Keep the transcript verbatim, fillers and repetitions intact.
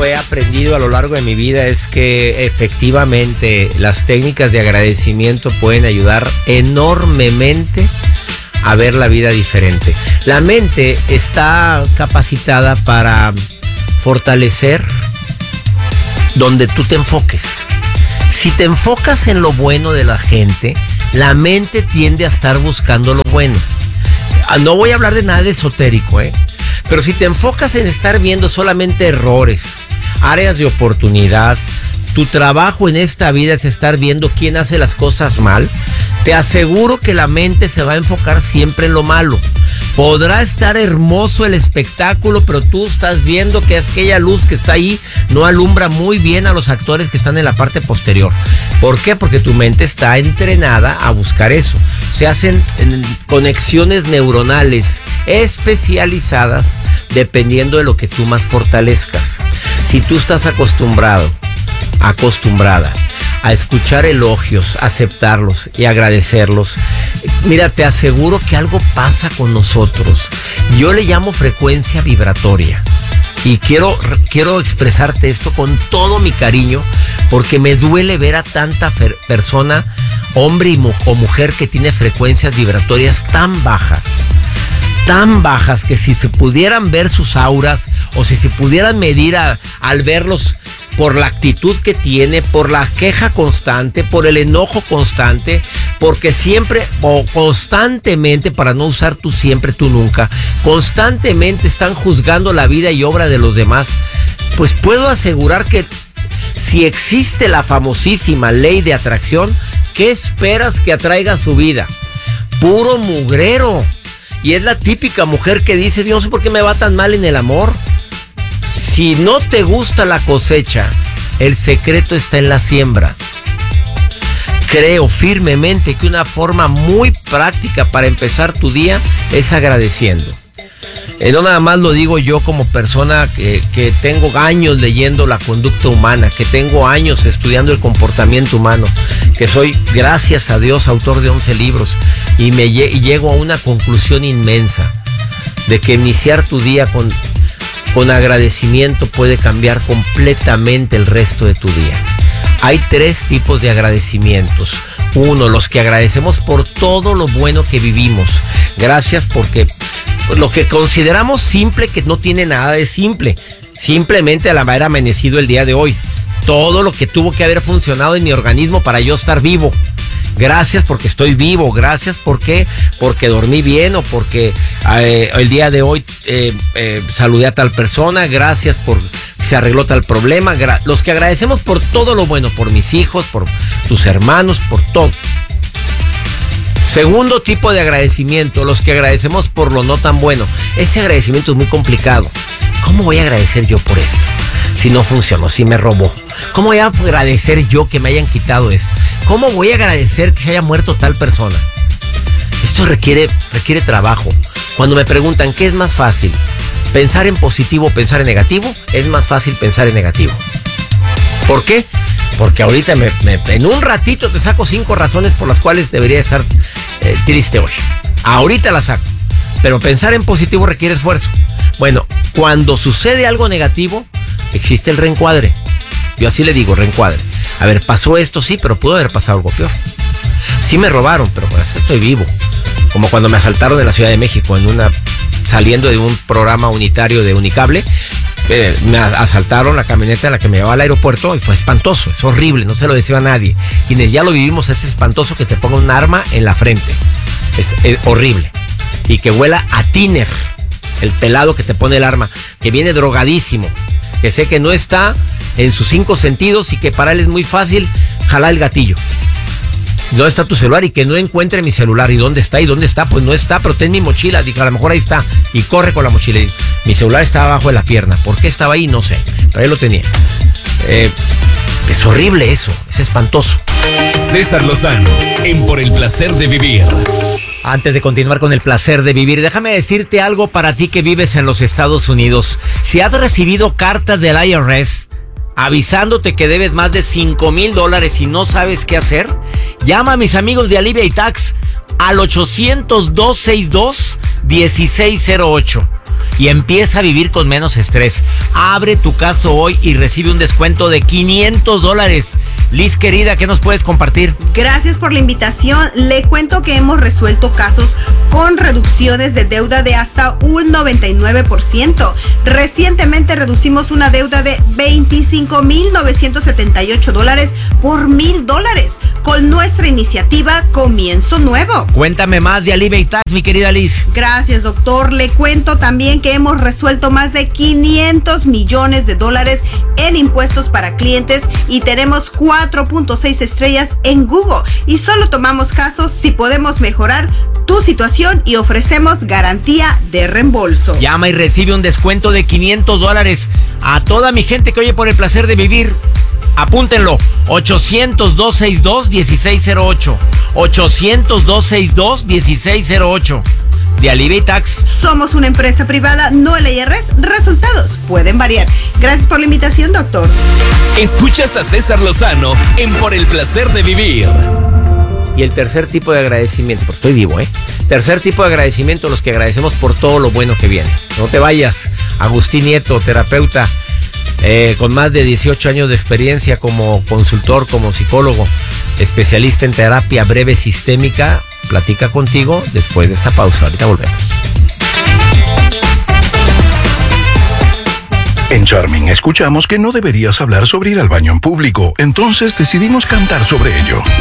algo he aprendido a lo largo de mi vida es que efectivamente las técnicas de agradecimiento pueden ayudar enormemente a ver la vida diferente. La mente está capacitada para fortalecer donde tú te enfoques. Si te enfocas en lo bueno de la gente, la mente tiende a estar buscando lo bueno. No voy a hablar de nada de esotérico, ¿eh? Pero si te enfocas en estar viendo solamente errores, áreas de oportunidad, tu trabajo en esta vida es estar viendo quién hace las cosas mal, te aseguro que la mente se va a enfocar siempre en lo malo. Podrá estar hermoso el espectáculo, pero tú estás viendo que aquella luz que está ahí no alumbra muy bien a los actores que están en la parte posterior. ¿Por qué? Porque tu mente está entrenada a buscar eso. Se hacen conexiones neuronales especializadas dependiendo de lo que tú más fortalezcas. Si tú estás acostumbrado, acostumbrada a escuchar elogios, aceptarlos y agradecerlos, mira, te aseguro que algo pasa con nosotros. Yo le llamo frecuencia vibratoria. Y quiero, quiero expresarte esto con todo mi cariño, porque me duele ver a tanta fer- persona, hombre y mu- o mujer, que tiene frecuencias vibratorias tan bajas. Tan bajas que si se pudieran ver sus auras o si se pudieran medir a, al verlos por la actitud que tiene, por la queja constante, por el enojo constante, porque siempre o constantemente, para no usar tú siempre, tú nunca, constantemente están juzgando la vida y obra de los demás, pues puedo asegurar que si existe la famosísima ley de atracción, ¿qué esperas que atraiga a su vida? Puro mugrero. Y es la típica mujer que dice, Dios, ¿por qué me va tan mal en el amor? Si no te gusta la cosecha, el secreto está en la siembra. Creo firmemente que una forma muy práctica para empezar tu día es agradeciendo. Eh, no nada más lo digo yo como persona que, que tengo años leyendo la conducta humana, que tengo años estudiando el comportamiento humano, que soy, gracias a Dios, autor de once libros, y me y llego a una conclusión inmensa de que iniciar tu día con, con agradecimiento puede cambiar completamente el resto de tu día. Hay tres tipos de agradecimientos. Uno, los que agradecemos por todo lo bueno que vivimos. Gracias porque lo que consideramos simple, que no tiene nada de simple, simplemente al haber amanecido el día de hoy. Todo lo que tuvo que haber funcionado en mi organismo para yo estar vivo. Gracias porque estoy vivo. Gracias porque, porque dormí bien o porque eh, el día de hoy eh, eh, saludé a tal persona. Gracias por se arregló tal problema. Gra- los que agradecemos por todo lo bueno, por mis hijos, por tus hermanos, por todo. Segundo tipo de agradecimiento, los que agradecemos por lo no tan bueno. Ese agradecimiento es muy complicado. ¿Cómo voy a agradecer yo por esto? Si no funcionó, si me robó. ¿Cómo voy a agradecer yo que me hayan quitado esto? ¿Cómo voy a agradecer que se haya muerto tal persona? Esto requiere, requiere trabajo. Cuando me preguntan ¿qué es más fácil? ¿Pensar en positivo o pensar en negativo? Es más fácil pensar en negativo. ¿Por qué? Porque ahorita me, me, en un ratito te saco cinco razones por las cuales debería estar eh, triste hoy. Ahorita las saco. Pero pensar en positivo requiere esfuerzo. Bueno, cuando sucede algo negativo, existe el reencuadre. Yo así le digo, reencuadre. A ver, pasó esto, sí, pero pudo haber pasado algo peor. Sí me robaron, pero pues estoy vivo. Como cuando me asaltaron en la Ciudad de México, en una saliendo de un programa unitario de Unicable. Eh, me asaltaron la camioneta en la que me llevaba al aeropuerto y fue espantoso, es horrible, no se lo deseo a nadie. Quienes ya lo vivimos, es espantoso que te ponga un arma en la frente. Es, es horrible. Y que huela a tiner, el pelado que te pone el arma, que viene drogadísimo, que sé que no está en sus cinco sentidos y que para él es muy fácil jalar el gatillo. ¿Dónde está tu celular? Y que no encuentre mi celular. ¿Y dónde está? ¿Y dónde está? Pues no está, pero ten mi mochila. Dije, a lo mejor ahí está. Y corre con la mochila. Y mi celular estaba abajo de la pierna. ¿Por qué estaba ahí? No sé. Pero ahí lo tenía. Eh, es horrible eso. Es espantoso. César Lozano, en Por el Placer de Vivir. Antes de continuar con el placer de vivir, déjame decirte algo para ti que vives en los Estados Unidos. Si has recibido cartas del I R S avisándote que debes más de cinco mil dólares y no sabes qué hacer, llama a mis amigos de Alivia y Tax al ochocientos, dos sesenta y dos, dieciséis cero ocho. y empieza a vivir con menos estrés. Abre tu caso hoy y recibe un descuento de quinientos dólares. Liz, querida, ¿qué nos puedes compartir? Gracias por la invitación. Le cuento que hemos resuelto casos con reducciones de deuda de hasta un noventa y nueve por ciento. Recientemente reducimos una deuda de veinticinco mil novecientos setenta y ocho dólares por mil dólares con nuestra iniciativa Comienzo Nuevo. Cuéntame más de Alivia y Tax, mi querida Liz. Gracias, doctor. Le cuento también que hemos resuelto más de quinientos millones de dólares en impuestos para clientes y tenemos cuatro punto seis estrellas en Google. Y solo tomamos casos si podemos mejorar tu situación y ofrecemos garantía de reembolso. Llama y recibe un descuento de quinientos dólares. A toda mi gente que oye por el placer de vivir, apúntenlo. ochocientos, dos sesenta y dos, dieciséis cero ocho. ochocientos, dos sesenta y dos, dieciséis cero ocho. De Alivia y Tax. Somos una empresa privada, no el I R S. Resultados pueden variar. Gracias por la invitación, doctor. Escuchas a César Lozano en Por el Placer de Vivir. Y el tercer tipo de agradecimiento, pues estoy vivo, ¿eh? Tercer tipo de agradecimiento, los que agradecemos por todo lo bueno que viene. No te vayas. Agustín Nieto, terapeuta, eh, con más de dieciocho años de experiencia como consultor, como psicólogo, especialista en terapia breve sistémica, platica contigo después de esta pausa. Ahorita volvemos. En Charming escuchamos que no deberías hablar sobre ir al baño en público, entonces decidimos cantar sobre ello.